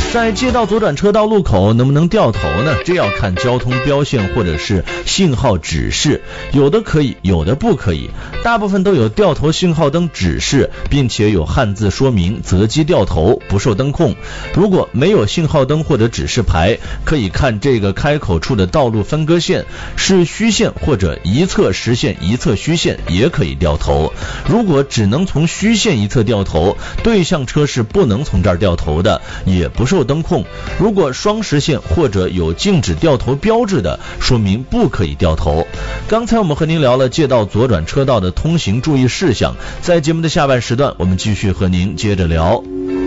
在街道左转车道路口能不能掉头呢？这要看交通标线或者是信号指示，有的可以，有的不可以。大部分都有掉头信号灯指示，并且有汉字说明择机掉头，不受灯控。如果没有信号灯或者指示牌，可以看这个开口处的道路分割线是虚线或者一侧实线一侧虚线，也可以掉头。如果只能从虚线一侧掉头，对向车是不能从这儿掉头的，也不受灯控。如果双实线或者有禁止掉头标志的，说明不可以掉头。刚才我们和您聊了街道左转车道的通行注意事项，在节目的下半时段，我们继续和您接着聊。